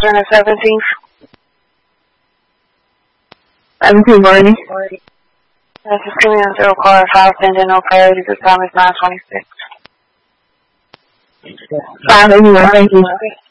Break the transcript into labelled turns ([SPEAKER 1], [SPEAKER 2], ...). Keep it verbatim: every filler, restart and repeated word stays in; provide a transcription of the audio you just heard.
[SPEAKER 1] Eastern and seventeenth.
[SPEAKER 2] seventeen Marty.
[SPEAKER 1] This is coming on zero car five pending no priority. The time is nine twenty-six.
[SPEAKER 2] five eighty-one, thank you.
[SPEAKER 1] Okay.